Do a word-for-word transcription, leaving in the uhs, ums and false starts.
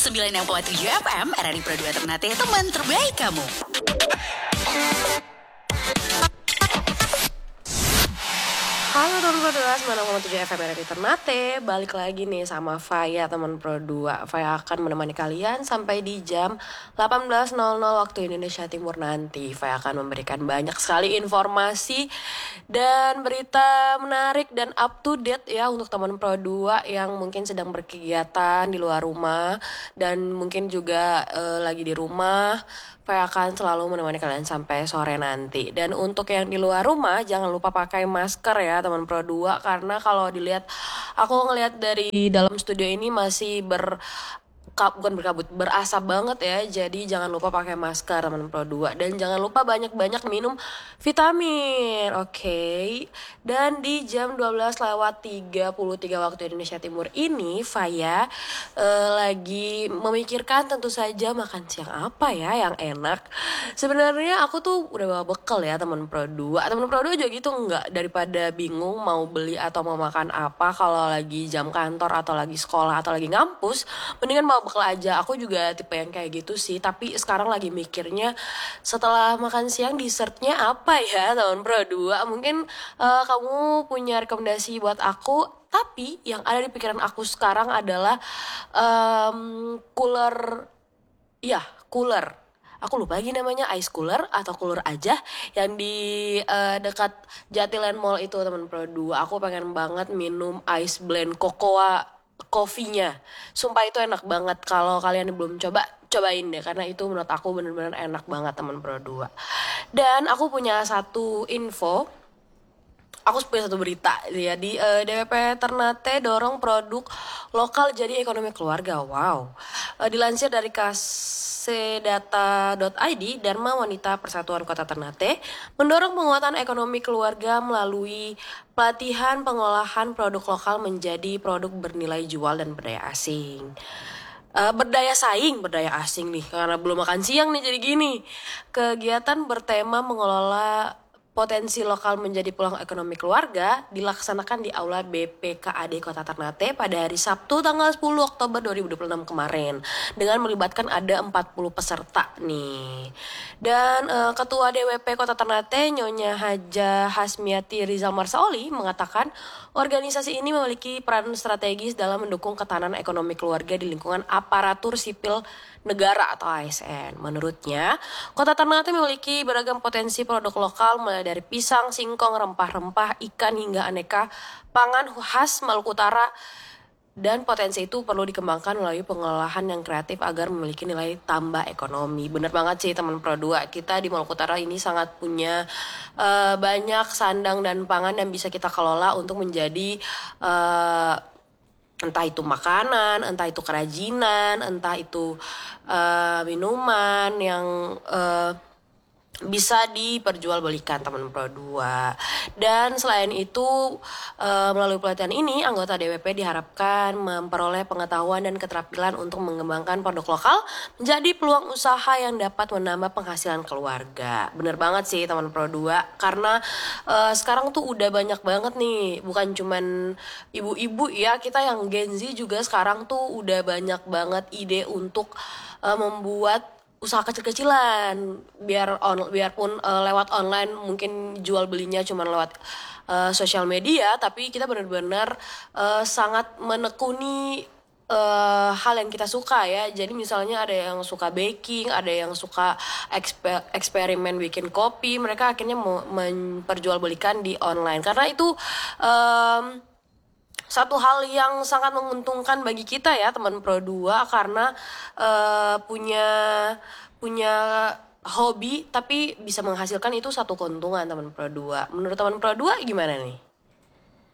sembilan enam koma tujuh F M, R R I Pro dua Ternate, teman terbaik kamu. Halo teman Pro dua, sembilan enam koma tujuh F M R R I Ternate. Balik lagi nih sama Faya teman Pro dua. Faya akan menemani kalian sampai di jam delapan belas nol nol waktu Indonesia Timur nanti. Faya akan memberikan banyak sekali informasi dan berita menarik dan up to date ya untuk teman Pro dua yang mungkin sedang berkegiatan di luar rumah dan mungkin juga uh, lagi di rumah. Faya akan selalu menemani kalian sampai sore nanti. Dan untuk yang di luar rumah, jangan lupa pakai masker ya teman Pro dua. Karena kalau dilihat, aku ngelihat dari dalam studio ini masih ber... bukan berkabut, berasap banget ya. Jadi jangan lupa pakai masker teman Pro dua. Dan jangan lupa banyak-banyak minum vitamin. Oke okay. Dan di jam dua belas lewat tiga puluh tiga waktu Indonesia Timur ini Faya uh, lagi memikirkan tentu saja makan siang apa ya yang enak. Sebenarnya aku tuh udah bawa bekal ya teman Pro dua. Teman Pro dua juga gitu enggak, daripada bingung mau beli atau mau makan apa kalau lagi jam kantor atau lagi sekolah atau lagi ngampus, mendingan mau bekal aja. Aku juga tipe yang kayak gitu sih. Tapi sekarang lagi mikirnya setelah makan siang dessertnya apa ya teman Pro dua. Mungkin uh, kamu punya rekomendasi buat aku. Tapi yang ada di pikiran aku sekarang adalah um, cooler. Ya cooler. Aku lupa lagi namanya, ice cooler atau cooler aja yang di uh, dekat Jatiland Mall itu teman Pro dua. Aku pengen banget minum ice blend cocoa coffee-nya. Sumpah itu enak banget. Kalau kalian belum coba, cobain deh. Karena itu menurut aku benar-benar enak banget teman Pro dua. Dan aku punya satu info. Aku punya satu berita ya di uh, D W P Ternate dorong produk lokal jadi ekonomi keluarga. Wow. Uh, dilansir dari kasedata dot i d, Dharma Wanita Persatuan Kota Ternate mendorong penguatan ekonomi keluarga melalui pelatihan pengolahan produk lokal menjadi produk bernilai jual dan berdaya asing. Uh, berdaya saing, berdaya asing nih karena belum makan siang nih jadi gini. Kegiatan bertema mengelola potensi lokal menjadi peluang ekonomi keluarga dilaksanakan di Aula B P K A D Kota Ternate pada hari Sabtu tanggal sepuluh Oktober dua ribu dua puluh enam kemarin dengan melibatkan ada empat puluh peserta nih. Dan uh, Ketua D W P Kota Ternate Nyonya Haja Hasmiati Rizal Marsaoli mengatakan organisasi ini memiliki peran strategis dalam mendukung ketahanan ekonomi keluarga di lingkungan aparatur sipil negara atau A S N. Menurutnya, Kota Ternate memiliki beragam potensi produk lokal mulai dari pisang, singkong, rempah-rempah, ikan hingga aneka pangan khas Maluku Utara. Dan potensi itu perlu dikembangkan melalui pengolahan yang kreatif agar memiliki nilai tambah ekonomi. Bener banget sih teman Pro dua, kita di Maluku Utara ini sangat punya uh, banyak sandang dan pangan yang bisa kita kelola untuk menjadi uh, entah itu makanan, entah itu kerajinan, entah itu uh, minuman yang uh, bisa diperjualbelikan teman Pro dua. Dan selain itu uh, melalui pelatihan ini anggota D W P diharapkan memperoleh pengetahuan dan keterampilan untuk mengembangkan produk lokal menjadi peluang usaha yang dapat menambah penghasilan keluarga. Bener banget sih teman Pro dua, karena uh, sekarang tuh udah banyak banget nih, bukan cuman ibu-ibu ya, kita yang Gen Z juga sekarang tuh udah banyak banget ide untuk uh, membuat usaha kecil-kecilan, biar on, biarpun uh, lewat online mungkin jual belinya cuma lewat uh, sosial media, tapi kita benar-benar uh, sangat menekuni uh, hal yang kita suka ya. Jadi misalnya ada yang suka baking, ada yang suka eksper, eksperimen bikin kopi, mereka akhirnya mau memperjualbelikan di online karena itu um, satu hal yang sangat menguntungkan bagi kita ya teman Pro dua, karena uh, punya punya hobi tapi bisa menghasilkan, itu satu keuntungan teman Pro dua. Menurut teman Pro dua gimana nih?